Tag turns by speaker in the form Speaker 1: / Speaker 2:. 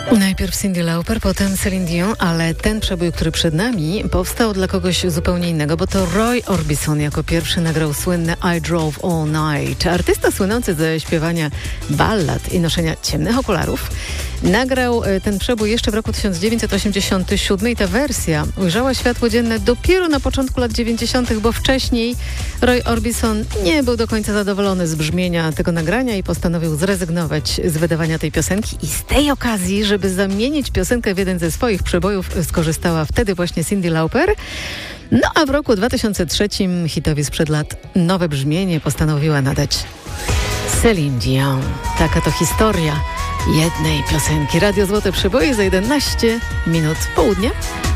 Speaker 1: Najpierw Cyndi Lauper, potem Celine Dion, ale ten przebój, który przed nami, powstał dla kogoś zupełnie innego, bo to Roy Orbison jako pierwszy nagrał słynne I Drove All Night. Artysta słynący ze śpiewania ballad i noszenia ciemnych okularów nagrał ten przebój jeszcze w roku 1987 i ta wersja ujrzała światło dzienne dopiero na początku lat 90., bo wcześniej Roy Orbison nie był do końca zadowolony z brzmienia tego nagrania i postanowił zrezygnować z wydawania tej piosenki i z tej okazji, żeby zamienić piosenkę w jeden ze swoich przebojów, skorzystała wtedy właśnie Cyndi Lauper. No a w roku 2003 hitowi sprzed lat nowe brzmienie postanowiła nadać Celine Dion. Taka to historia jednej piosenki. Radio Złote Przeboje za 11 minut południa.